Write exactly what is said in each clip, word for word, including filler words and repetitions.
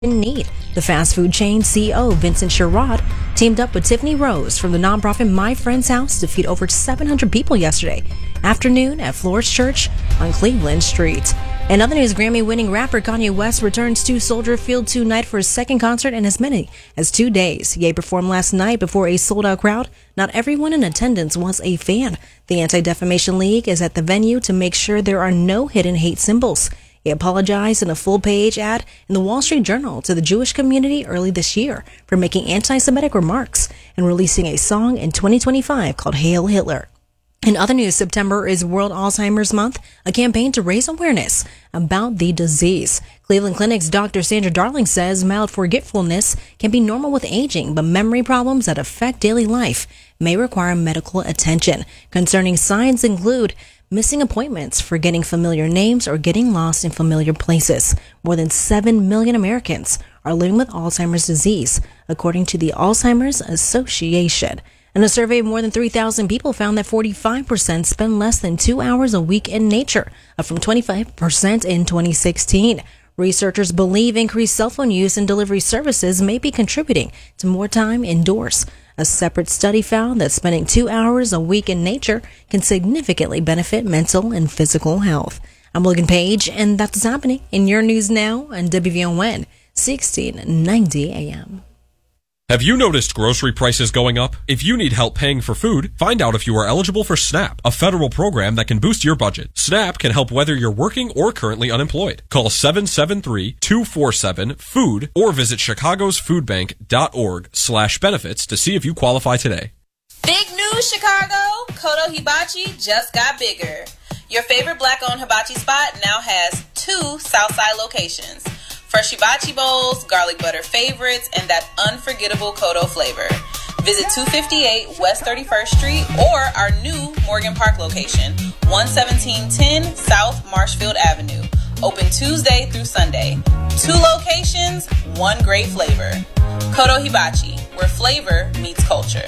in need. The fast food chain C E O, Vincent Sherrod, teamed up with Tiffany Rose from the nonprofit My Friend's House to feed over seven hundred people yesterday afternoon at Flores Church on Cleveland Street. In other news, Grammy-winning rapper Kanye West returns to Soldier Field tonight for his second concert in as many as two days. Ye performed last night before a sold-out crowd. Not everyone in attendance was a fan. The Anti-Defamation League is at the venue to make sure there are no hidden hate symbols. He apologized in a full-page ad in the Wall Street Journal to the Jewish community early this year for making anti-Semitic remarks and releasing a song in twenty twenty-five called Hail Hitler. In other news, September is World Alzheimer's Month, a campaign to raise awareness about the disease. Cleveland Clinic's Doctor Sandra Darling says mild forgetfulness can be normal with aging, but memory problems that affect daily life may require medical attention. Concerning signs include missing appointments, forgetting familiar names, or getting lost in familiar places. More than seven million Americans are living with Alzheimer's disease, according to the Alzheimer's Association. In a survey of more than three thousand people found that forty-five percent spend less than two hours a week in nature, up from twenty-five percent in twenty sixteen. Researchers believe increased cell phone use and delivery services may be contributing to more time indoors. A separate study found that spending two hours a week in nature can significantly benefit mental and physical health. I'm Logan Page, and that's what's happening in your news now on W V O N sixteen ninety A M. Have you noticed grocery prices going up? If you need help paying for food, find out if you are eligible for SNAP, a federal program that can boost your budget. SNAP can help whether you're working or currently unemployed. Call seven seven three, two four seven, food or visit chicagos food bank dot org slash benefits to see if you qualify today. Big news, Chicago! Kodo Hibachi just got bigger. Your favorite black-owned hibachi spot now has two Southside locations. Fresh hibachi bowls, garlic butter favorites, and that unforgettable Kodo flavor. Visit two fifty-eight West thirty-first Street or our new Morgan Park location, one seventeen ten South Marshfield Avenue. Open Tuesday through Sunday. Two locations, one great flavor. Kodo Hibachi, where flavor meets culture.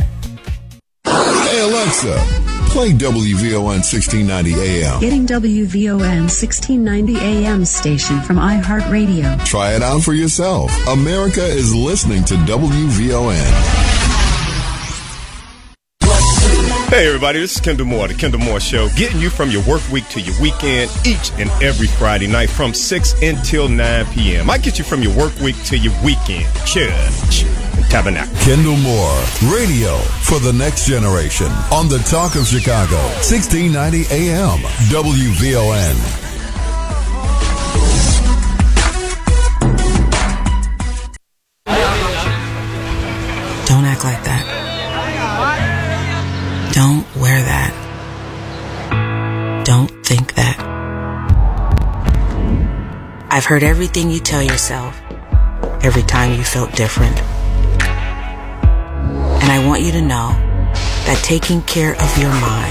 Hey Alexa, play W V O N sixteen ninety A M. Getting W V O N sixteen ninety A M station from iHeartRadio. Try it out for yourself. America is listening to W V O N. Hey everybody, this is Kendall Moore, the Kendall Moore Show, getting you from your work week to your weekend each and every Friday night from six until nine p.m. I get you from your work week to your weekend. Church and Tabernacle. Kendall Moore, radio for the next generation on the Talk of Chicago, sixteen ninety A M, W V O N. Don't act like that. Don't wear that. Don't think that. I've heard everything you tell yourself every time you felt different. And I want you to know that taking care of your mind